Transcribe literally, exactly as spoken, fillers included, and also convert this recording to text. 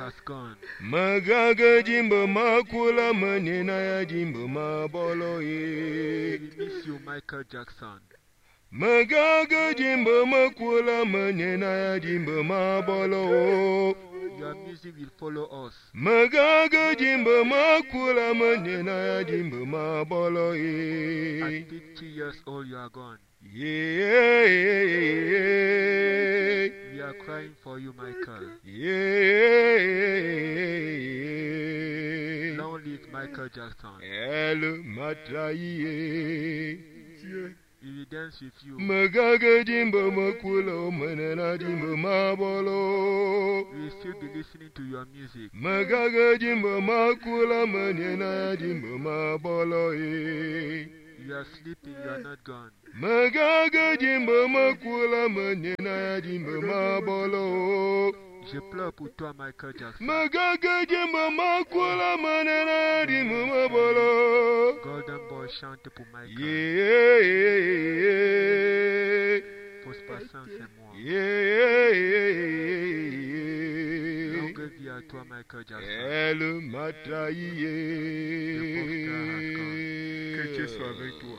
has gone. Magaga jimbo makula manena ya jimbo mabolo ye. We miss you, Michael Jackson. Magaga jimbo makula manena ya jimbo mabolo. Your music will follow us. Magaga jimbo makula manena ya jimbo mabolo ye. At fifty years old, you are gone. Yeah. We are crying for you, Michael. Yeah. Long live Michael Jackson. El matraye. We will dance with you. Magaga jimbo makula manena jimbo mabolo. We will still be listening to your music. Magaga jimbo makula manena jimbo mabolo. You are sleeping, you are not gone. Magaga jimbo makula manena jimbo mabolo. Je pleure pour toi, Michael Jackson. Magaga jimbo makula manena jimbo mabolo. Golden Boy chante pour Michael. Yeah. Fausse patience c'est moi. Yeah. Longue vie à toi, Michael Jackson. Elle m'a trahi. Le pauvre has gone. Que Dieu soit avec toi.